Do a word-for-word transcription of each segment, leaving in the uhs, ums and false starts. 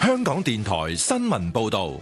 香港電台新聞報道。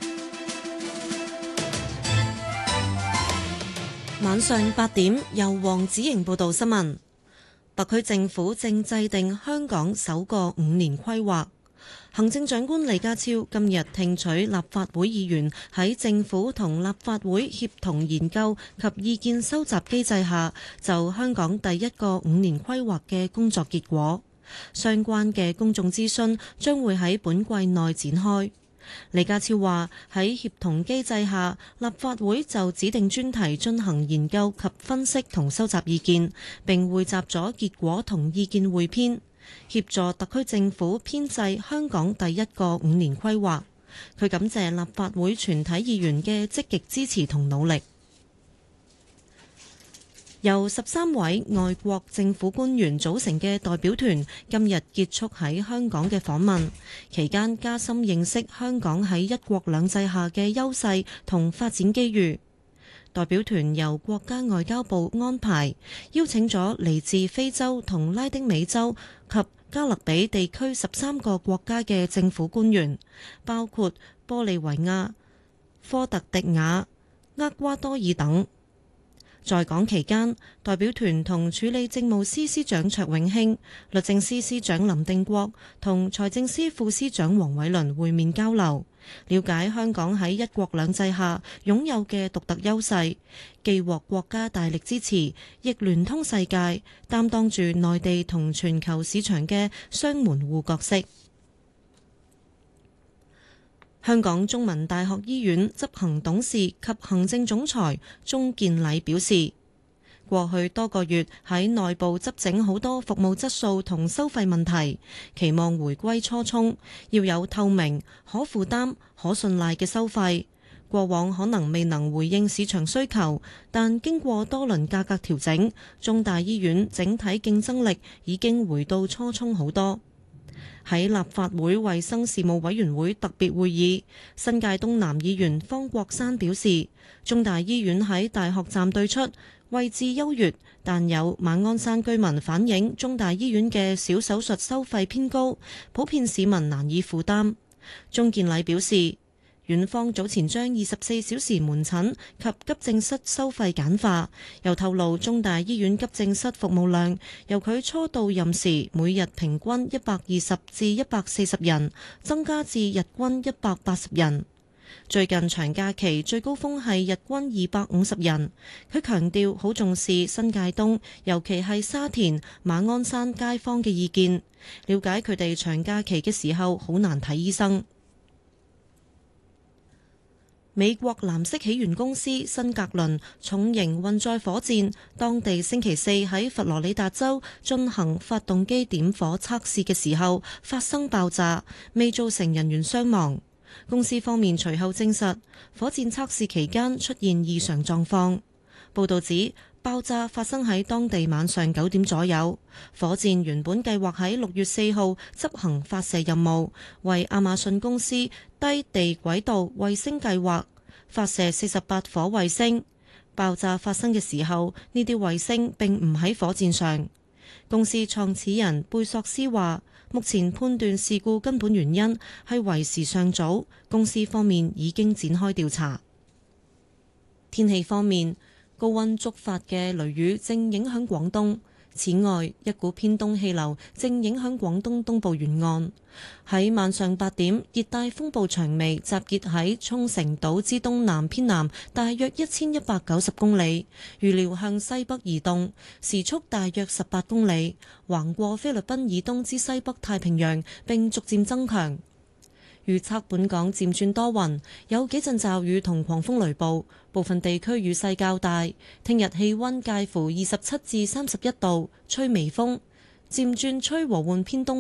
晚上八點，由黃子瑩報道新聞。特區政府正制定香港首個五年規劃。行政長官李家超今日聽取立法會議員喺政府同立法會協同研究及意見收集機制下，就香港第一個五年規劃嘅工作結果。相關嘅公眾諮詢將會喺本季內展開。李家超話喺協同機制下，立法會就指定專題進行研究及分析同收集意見，並匯集咗結果同意見彙編，協助特區政府編製香港第一個五年規劃。佢感謝立法會全體議員嘅積極支持同努力。由十三位外國政府官員組成嘅代表團今日結束喺香港嘅訪問，期間加深認識香港喺一國兩制下嘅優勢同發展機遇。代表團由國家外交部安排，邀請咗嚟自非洲同拉丁美洲及加勒比地區十三個國家嘅政府官員，包括玻利維亞、科特迪瓦、厄瓜多爾等。在港期間，代表團同處理政務司司長卓永興、律政司司長林定國同財政司副司長黃偉綸會面交流，了解香港喺一國兩制下擁有嘅獨特優勢，既獲國家大力支持，亦聯通世界，擔當住內地同全球市場嘅雙門戶角色。香港中文大學醫院執行董事及行政總裁鍾健禮表示，過去多個月喺內部執整好多服務質素同收費問題，期望回歸初衷，要有透明、可負擔、可信賴嘅收費。過往可能未能回應市場需求，但經過多輪價格調整，中大醫院整體競爭力已經回到初衷好多。喺立法會衛生事務委員會特別會議，新界東南議員方國珊表示，中大醫院喺大學站對出，位置優越，但有馬鞍山居民反映中大醫院嘅小手術收費偏高，普遍市民難以負擔。鍾健禮表示，院方早前將二十四小時門診及急症室收費簡化，又透露中大醫院急症室服務量由佢初到任時每日平均一百二十至一百四十人，增加至日均一百八十人。最近長假期最高峰係日均二百五十人。佢強調好重視新界東，尤其係沙田、馬鞍山街坊嘅意見，了解佢哋長假期嘅時候好難睇醫生。美國藍色起源公司新格倫重型運載火箭，當地星期四喺佛羅里達州進行發動機點火測試嘅時候發生爆炸，未造成人員傷亡。公司方面隨後證實，火箭測試期間出現異常狀況。報導指，爆炸發生喺當地晚上九點左右。火箭原本計劃喺六月四號執行發射任務，為亞馬遜公司低地軌道衛星計劃發射四十八顆衛星。爆炸發生嘅時候，呢啲衛星並唔喺火箭上。公司創始人貝索斯話，目前判斷事故根本原因係為時尚早，公司方面已經展開調查。天氣方面，高溫觸發嘅雷雨正影響廣東。此外，一股偏東氣流正影響廣東東部沿岸。喺晚上八點，熱帶風暴長尾集結喺沖繩島之東南偏南，大約一千一百九十公里，預料向西北移動，時速大約十八公里，橫過菲律賓以東之西北太平洋，並逐漸增強。預測本港漸轉多雲，有幾陣驟雨同狂風雷暴，部分地區雨勢較大。聽日氣溫介乎二十七至三十一度，吹微風，漸轉吹和緩偏東。